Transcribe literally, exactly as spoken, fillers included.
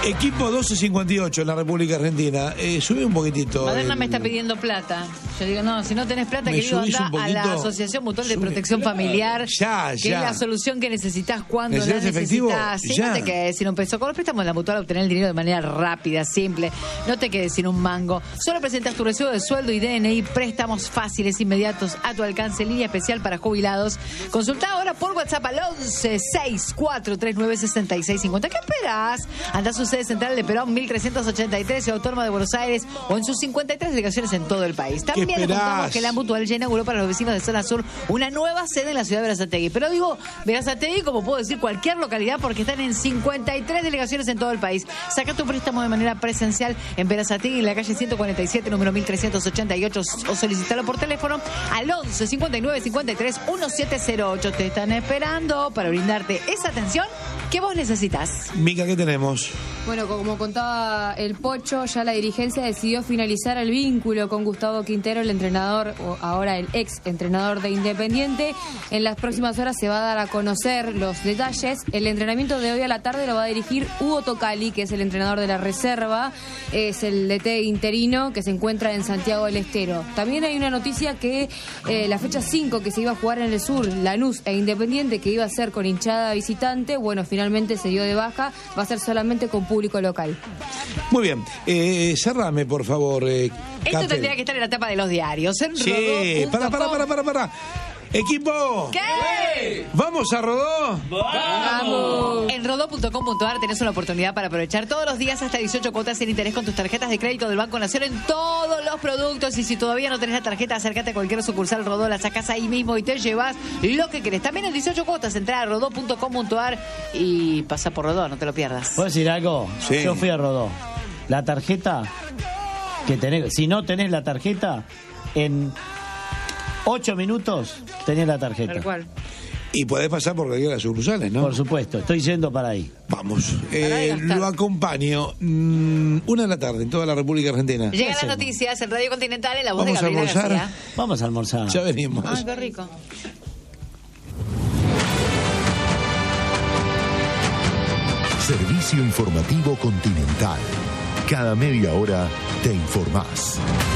Equipo doce cincuenta y ocho en la República Argentina. Eh, sube un poquitito. Moderna el... me está pidiendo plata. Yo digo, no, si no tenés plata, ¿Me querido, subís anda un poquito? a la Asociación Mutual de Sube. Protección Familiar. Ya, que ya. es la solución que necesitas cuando la ¿Necesitas efectivo? necesitas. Sí, Ya. no te quedes sin un peso. Con los préstamos de la Mutual, obtener el dinero de manera rápida, simple. No te quedes sin un mango. Solo presentas tu recibo de sueldo y D N I. Préstamos fáciles, inmediatos, a tu alcance. Línea especial para jubilados. Consulta ahora por WhatsApp al once sesenta y cuatro treinta y nueve sesenta y seis cincuenta. ¿Qué esperás? Anda a su sede central de Perón mil trescientos ochenta y tres, Autónoma de Buenos Aires, o en sus cincuenta y tres delegaciones en todo el país. También les contamos que la Mutual ya inauguró para los vecinos de Zona Sur una nueva sede en la ciudad de Berazategui. Pero digo Berazategui, como puedo decir cualquier localidad, porque están en cincuenta y tres delegaciones en todo el país. Saca tu préstamo de manera presencial en Berazategui, en la calle ciento cuarenta y siete, número mil trescientos ochenta y ocho, o solicítalo por teléfono al once cincuenta y nueve cincuenta y tres diecisiete cero ocho. Te están esperando para brindarte esa atención que vos necesitas. Mica, ¿qué tenemos? Bueno, como contaba el Pocho, ya la dirigencia decidió finalizar el vínculo con Gustavo Quintero, el entrenador, o ahora el ex entrenador de Independiente. En las próximas horas se va a dar a conocer los detalles. El entrenamiento de hoy a la tarde lo va a dirigir Hugo Tocali, que es el entrenador de la reserva, es el D T interino que se encuentra en Santiago del Estero. También hay una noticia que eh, la fecha cinco que se iba a jugar en el sur, Lanús e Independiente, que iba a ser con hinchada visitante, bueno, finalmente se dio de baja, va a ser solamente con público local. Muy bien, eh, cerrame por favor. Eh, Esto Catel. tendría que estar en la tapa de los diarios. En Sí, rodó punto para, para, com. para, para, para. Equipo. ¿Qué? ¿Vamos a Rodó? ¡Vamos! En rodó punto com punto ar tenés una oportunidad para aprovechar todos los días hasta dieciocho cuotas sin interés con tus tarjetas de crédito del Banco Nación en todos los productos. Y si todavía no tenés la tarjeta, acércate a cualquier sucursal Rodó, la sacás ahí mismo y te llevas lo que querés. También en dieciocho cuotas, entrá a rodó punto com punto ar y pasa por Rodó, no te lo pierdas. ¿Puedo decir algo? Sí. Yo fui a Rodó. La tarjeta que tenés, si no tenés la tarjeta, en ocho minutos tenés la tarjeta. Tal cual. Y podés pasar por cualquiera de las sucursales, ¿no? Por supuesto, estoy yendo para ahí. Vamos. Eh, Para gastar. lo acompaño. Mm, una de la tarde en toda la República Argentina. Llegan las hacemos? noticias en Radio Continental en la voz Vamos de a Gabriela almorzar. García. Vamos a almorzar. Ya venimos. Ay, qué rico. Servicio informativo Continental. Cada media hora te informás.